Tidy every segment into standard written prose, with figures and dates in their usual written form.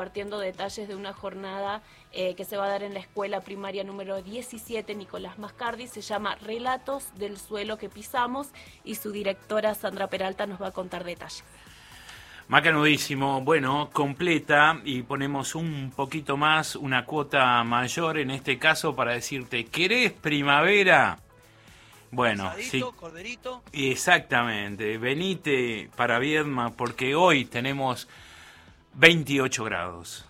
compartiendo detalles de una jornada que se va a dar en la escuela primaria número 17 Nicolás Mascardi. Se llama Relatos del suelo que pisamos y su directora Sandra Peralta nos va a contar detalles. Macanudísimo. Bueno, completa y ponemos un poquito más, una cuota mayor en este caso para decirte, ¿querés primavera? Bueno, Asadito, sí, corderito. exactamente. Venite para Viedma porque hoy tenemos 28 grados.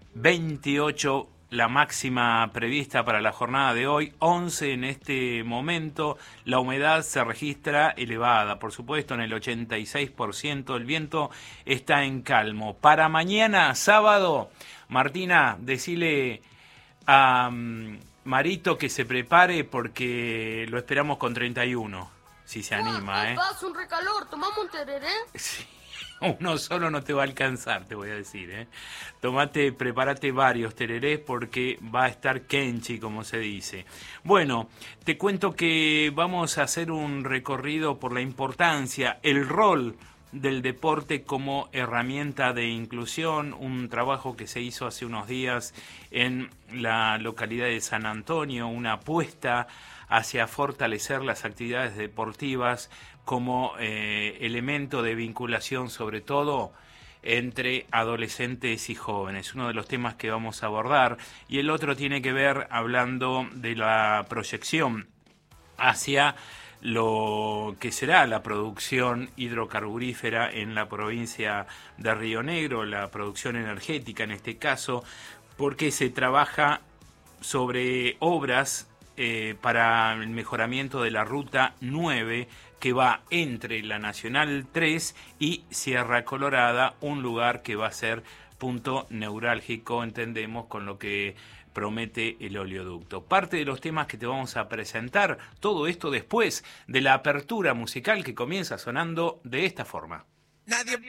28 la máxima prevista para la jornada de hoy, 11 en este momento. La humedad se registra elevada, por supuesto, en el 86%. El viento está en calmo. Para mañana, sábado, Martina, decile a Marito que se prepare porque lo esperamos con 31, si se anima, ¿eh? Hace un recalor, ¿tomamos un tereré? Sí. Uno solo no te va a alcanzar, te voy a decir, ¿eh? Prepárate varios tererés porque va a estar Kenchi, como se dice. Bueno, te cuento que vamos a hacer un recorrido por la importancia, el rol del deporte como herramienta de inclusión, un trabajo que se hizo hace unos días en la localidad de San Antonio, una apuesta hacia fortalecer las actividades deportivas como elemento de vinculación, sobre todo entre adolescentes y jóvenes, uno de los temas que vamos a abordar, y el otro tiene que ver hablando de la proyección hacia lo que será la producción hidrocarburífera en la provincia de Río Negro, la producción energética en este caso, porque se trabaja sobre obras para el mejoramiento de la ruta 9 que va entre la Nacional 3 y Sierra Colorada, un lugar que va a ser punto neurálgico, entendemos, con lo que promete el oleoducto. Parte de los temas que te vamos a presentar, todo esto después de la apertura musical que comienza sonando de esta forma. Nadie